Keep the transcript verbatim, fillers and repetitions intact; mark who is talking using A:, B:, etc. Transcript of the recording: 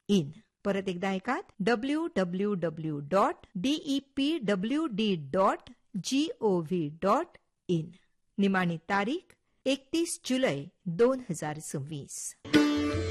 A: In. परत एकदा ऐकात W W W dot DEPWD dot G O V dot in. निमाणी तारीख एकतीस जुलै दोन हजार सव्वीस.